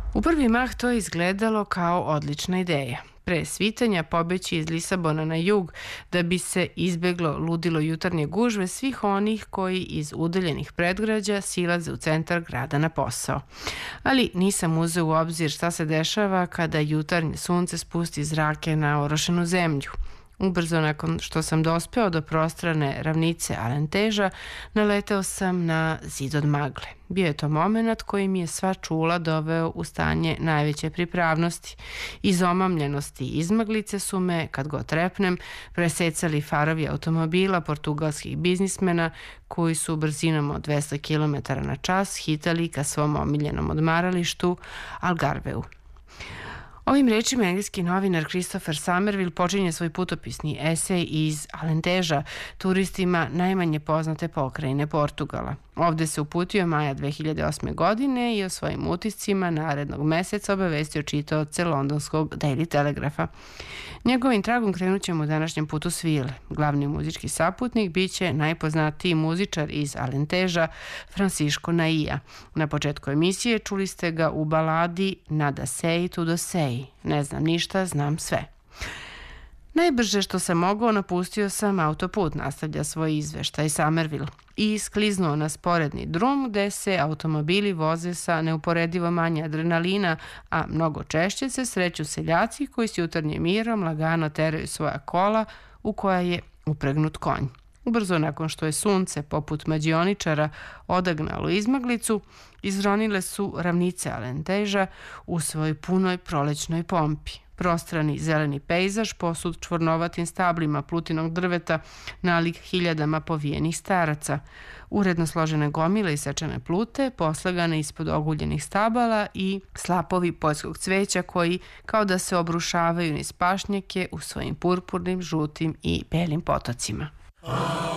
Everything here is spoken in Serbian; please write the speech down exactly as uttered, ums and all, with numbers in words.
U prvi mah to je izgledalo kao odlična ideja. Pre svitanja pobeći iz Lisabona na jug da bi se izbeglo ludilo jutarnje gužve svih onih koji iz udaljenih predgrađa silaze u centar grada na posao. Ali nisam uzeo u obzir šta se dešava kada jutarnje sunce spusti zrake na orošenu zemlju. Ubrzo nakon što sam dospeo do prostrane ravnice Alenteža, naleteo sam na zid od magle. Bio je to moment koji mi je sva čula doveo u stanje najveće pripravnosti. Izomamljenosti i izmaglice su me, kad god trepnem, presecali farovi automobila portugalskih biznismena koji su brzinom od dvesta kilometara na čas hitali ka svom omiljenom odmaralištu Algarveu. Ovim rečima engleski novinar Christopher Somerville počinje svoj putopisni esej iz Alenteža, turistima najmanje poznate pokrajine Portugala. Ovde se uputio maja dve hiljade osme. godine i o svojim utiscima narednog meseca obavestio čitaoce londonskog Daily Telegrapha. Njegovim tragom krenut ćemo u današnjem putu svile. Glavni muzički saputnik biće najpoznatiji muzičar iz Alenteža, Francisco Naija. Na početku emisije čuli ste ga u baladi Nada sei tudo sei. Ne znam ništa, znam sve. Najbrže što sam mogao napustio sam autoput, nastavlja svoj izveštaj Somerville, i skliznuo na sporedni drum gde se automobili voze sa neuporedivo manje adrenalina, a mnogo češće se sreću seljaci koji s jutarnjim mirom lagano teraju svoja kola u koja je upregnut konj. Ubrzo nakon što je sunce, poput mađioničara, odagnalo izmaglicu, izronile su ravnice Alenteža u svojoj punoj prolećnoj pompi. Prostrani zeleni pejzaž posud čvornovatim stablima plutinog drveta nalik hiljadama povijenih staraca. Uredno složene gomile isečene plute, poslagane ispod oguljenih stabala i slapovi poljskog cveća koji kao da se obrušavaju niz pašnjake u svojim purpurnim, žutim i belim potocima.